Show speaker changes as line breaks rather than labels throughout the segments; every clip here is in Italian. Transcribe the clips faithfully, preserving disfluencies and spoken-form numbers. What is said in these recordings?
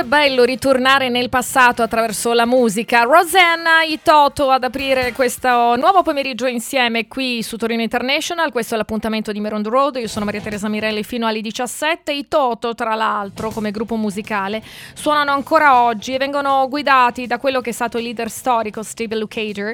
è bello ritornare nel passato attraverso la musica. Rosanna, i Toto ad aprire questo nuovo pomeriggio insieme qui su Torino International. Questo è l'appuntamento di Meron Road. Io sono Maria Teresa Mirelli fino alle diciassette. I Toto, tra l'altro, come gruppo musicale, suonano ancora oggi e vengono guidati da quello che è stato il leader storico Steve Lukather,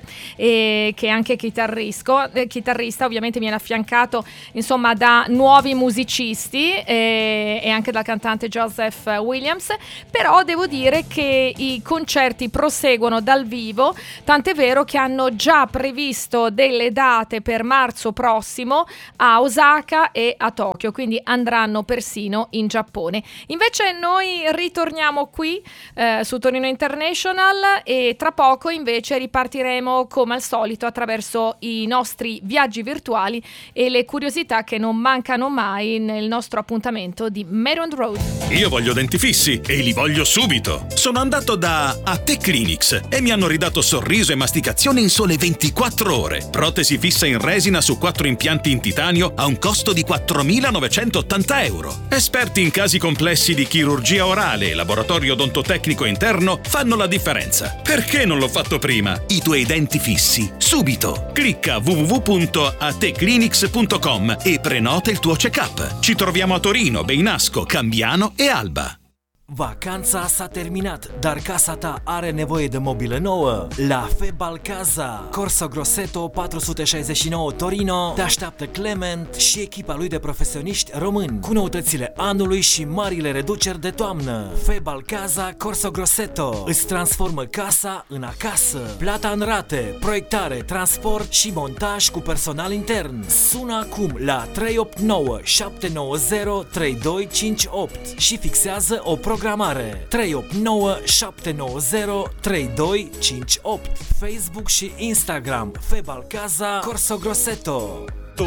e che è anche chitarrista. Eh, chitarrista ovviamente viene affiancato insomma da nuovi musicisti e, e anche dal cantante Joseph Williams. Però devo dire che i concerti proseguono dal vivo, tant'è vero che hanno già previsto delle date per marzo prossimo a Osaka e a Tokyo, quindi andranno persino in Giappone. Invece noi ritorniamo qui eh, su Torino International e tra poco invece ripartiremo come al solito attraverso i nostri viaggi virtuali e le curiosità che non mancano mai nel nostro appuntamento di Meron Road.
Io voglio denti fissi e li voglio subito. Sono andato da A Te Clinics e mi hanno ridato sorriso e masticazione in sole ventiquattro ore. Protesi fissa in resina su quattro impianti in titanio a un costo di quattromilanovecentottanta euro. Esperti in casi complessi di chirurgia orale e laboratorio odontotecnico interno fanno la differenza. Perché non l'ho fatto prima? I tuoi denti fissi subito. Clicca w w w punto a te clinics punto com e prenota il tuo check-up. Ci troviamo a Torino, Beinasco, Cambiano e Alba.
Vacanța s-a terminat, dar casa ta are nevoie de mobilă nouă. La Febal Casa, Corso Grosseto patru sute șaizeci și nouă Torino, te așteaptă Clement și echipa lui de profesioniști români, cu noutățile anului și marile reduceri de toamnă. Febal Casa, Corso Grosseto îți transformă casa în acasă. Plata în rate, proiectare, transport și montaj cu personal intern. Sună acum la trei opt nouă șapte nouă zero trei doi cinci opt și fixează o programare. Programare trei opt nouă șapte nouă zero trei doi cinci opt. Facebook și Instagram Febal Casa Corso Grosseto.